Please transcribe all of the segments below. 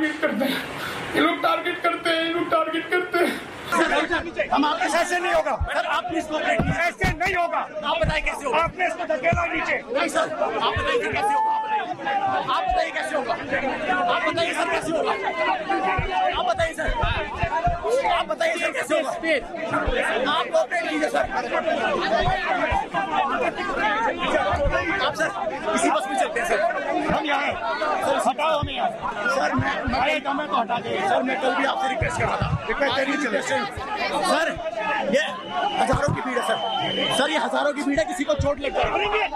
Target करते हैं, ये लोग टारगेट करते हैं, ये लोग टारगेट करते हैं। हम आपके ऐसे नहीं होगा सर, आप प्लीज ऐसे नहीं होगा। आप बताइए कैसे होगा? आपने इसको धकेला नीचे। नहीं सर, आप बताइए कैसे होगा? आप बताइए कैसे होगा? आप बताइए सर कैसे होगा? आप बताइए सर, आप बताइए सर कैसे होगा? आप कोऑपरेट कीजिए सर। आप सर इसी बस में चलते हैं सर, हम यहाँ हैं सर, हटाओ हमें यहाँ सर। मैं तो हटा दें सर, मैं कल भी आपसे रिक्वेस्ट कर रहा था, सर ये हजारों की भीड़ है सर, ये हजारों की भीड़ है, किसी को चोट लग जाए।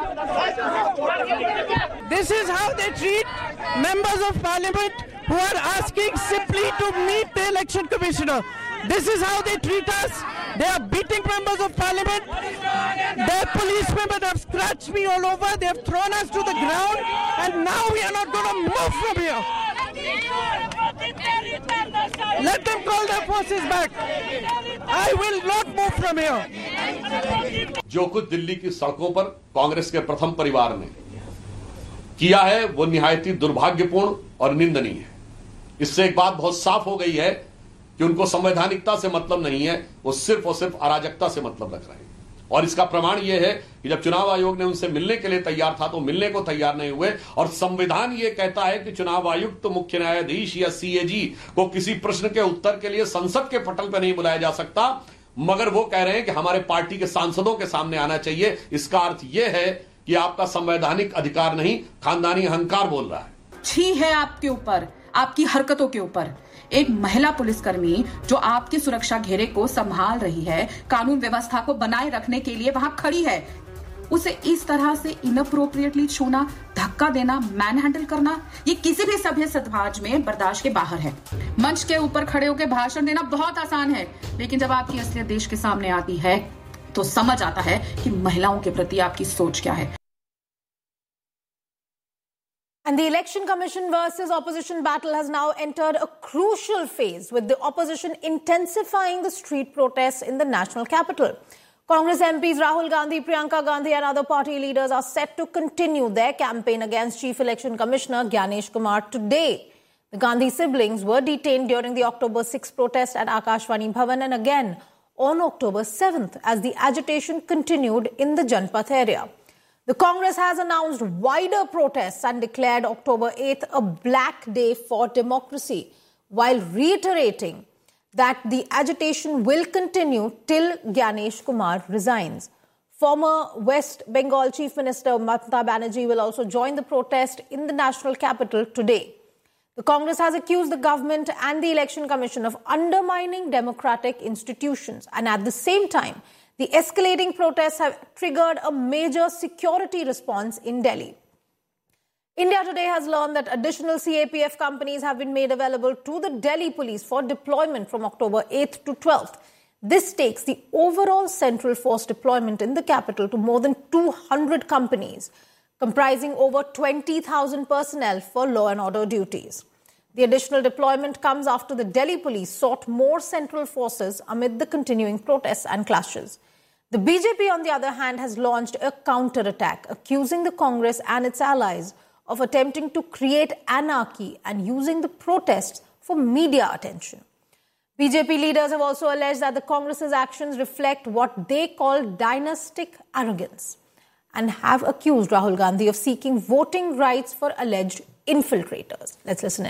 This is how they treat members of parliament who are asking simply to meet the election commissioner. This is how they treat us. They are beating members of parliament. Their policemen have scratched me all over. They have thrown us to the ground, and now we are not going to move from here. Let them call their forces back. I will not move from here. जो कुछ दिल्ली की सड़कों पर कांग्रेस के प्रथम परिवार ने किया है वो निहायती दुर्भाग्यपूर्ण और निंदनीय है। इससे एक बात बहुत साफ हो गई है कि उनको संवैधानिकता से मतलब नहीं है, वो सिर्फ और सिर्फ अराजकता से मतलब रख रहे हैं। और इसका प्रमाण यह है कि जब चुनाव आयोग ने उनसे मिलने के लिए तैयार था तो मिलने को तैयार नहीं हुए। और संविधान यह कहता है कि चुनाव आयुक्त तो मुख्य न्यायाधीश या सीएजी को किसी प्रश्न के उत्तर के लिए संसद के पटल पर नहीं बुलाया जा सकता, मगर वो कह रहे हैं कि हमारे पार्टी के सांसदों के सामने आना चाहिए। इसका अर्थ यह है कि आपका संवैधानिक अधिकार नहीं, खानदानी अहंकार बोल रहा है। छी है आपके ऊपर, आपकी हरकतों के ऊपर। एक महिला पुलिसकर्मी जो आपकी सुरक्षा घेरे को संभाल रही है, कानून व्यवस्था को बनाए रखने के लिए वहां खड़ी है, उसे इस तरह से इनअप्रोप्रिएटली छूना, धक्का देना, मैन हैंडल करना, ये किसी भी सभ्य समाज में बर्दाश्त के बाहर है। मंच के ऊपर खड़े होकर भाषण देना बहुत आसान है, लेकिन जब आपकी असलियत देश के सामने आती है तो समझ आता है कि महिलाओं के प्रति आपकी सोच क्या है। And the Election Commission versus opposition battle has now entered a crucial phase, with the opposition intensifying the street protests in the national capital. Congress MPs Rahul Gandhi, Priyanka Gandhi and other party leaders are set to continue their campaign against Chief Election Commissioner Gyanesh Kumar today. The Gandhi siblings were detained during the October 6th protest at Akashvani Bhavan and again on October 7th as the agitation continued in the Janpath area. The Congress has announced wider protests and declared October 8th a black day for democracy, while reiterating that the agitation will continue till Gyanesh Kumar resigns. Former West Bengal Chief Minister Mamata Banerjee will also join the protest in the national capital today. The Congress has accused the government and the Election Commission of undermining democratic institutions, and at the same time, the escalating protests have triggered a major security response in Delhi. India Today has learned that additional CAPF companies have been made available to the Delhi police for deployment from October 8th to 12th. This takes the overall central force deployment in the capital to more than 200 companies, comprising over 20,000 personnel for law and order duties. The additional deployment comes after the Delhi police sought more central forces amid the continuing protests and clashes. The BJP, on the other hand, has launched a counter-attack, accusing the Congress and its allies of attempting to create anarchy and using the protests for media attention. BJP leaders have also alleged that the Congress's actions reflect what they call dynastic arrogance and have accused Rahul Gandhi of seeking voting rights for alleged infiltrators. Let's listen in.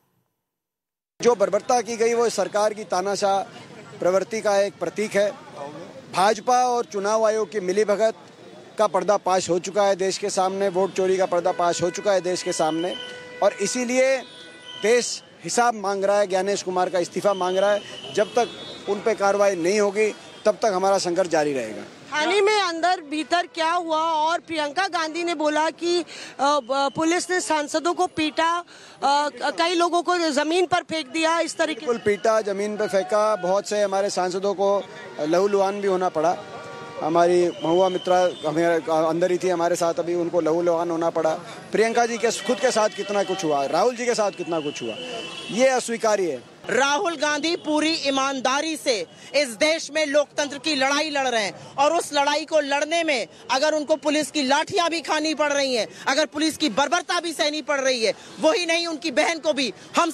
जो बर्बरता की गई वो सरकार की तानाशाह प्रवृत्ति का एक प्रतीक है। भाजपा और चुनाव आयोग की मिलीभगत का पर्दाफाश हो चुका है देश के सामने, वोट चोरी का पर्दाफाश हो चुका है देश के सामने, और इसीलिए देश हिसाब मांग रहा है, ज्ञानेश कुमार का इस्तीफा मांग रहा है। जब तक उन पे कार्रवाई नहीं होगी तब तक हमारा संघर्ष जारी रहेगा। थाने में अंदर भीतर क्या हुआ, और प्रियंका गांधी ने बोला कि पुलिस ने सांसदों को पीटा, कई लोगों को जमीन पर फेंक दिया, इस तरीके बिल्कुल पीटा, जमीन पर फेंका, बहुत से हमारे सांसदों को लहूलुहान भी होना पड़ा। हमारी महुआ मित्रा हमें अंदर ही थी हमारे साथ, अभी उनको लहूलुहान होना पड़ा। प्रियंका जी के खुद के साथ कितना कुछ हुआ, राहुल जी के साथ कितना कुछ हुआ, ये अस्वीकार्य है। राहुल गांधी पूरी ईमानदारी से इस देश में लोकतंत्र की लड़ाई लड़ रहे हैं, और उस लड़ाई को लड़ने में अगर उनको पुलिस की लाठियां भी खानी पड़ रही हैं, अगर पुलिस की बर्बरता भी सहनी पड़ रही है, वही नहीं उनकी बहन को भी हम